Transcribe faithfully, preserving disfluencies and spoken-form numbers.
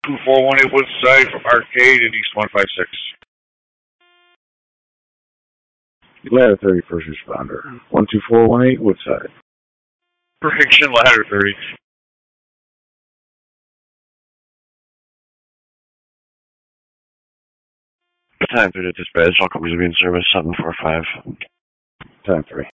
two four one eight Woodside from Arcade in East one five six. Ladder thirty, first responder. one two four one eight Woodside. Correction, Ladder thirty. Time three to dispatch, all companies will be in service, seven four five. Time three.